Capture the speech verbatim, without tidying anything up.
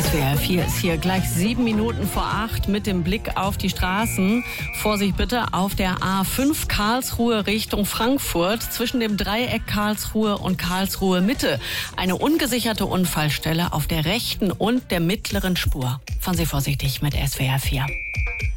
S W R vier ist hier gleich sieben Minuten vor acht mit dem Blick auf die Straßen. Vorsicht bitte auf der A fünf Karlsruhe Richtung Frankfurt zwischen dem Dreieck Karlsruhe und Karlsruhe Mitte. Eine ungesicherte Unfallstelle auf der rechten und der mittleren Spur. Fahren Sie vorsichtig mit S W R vier.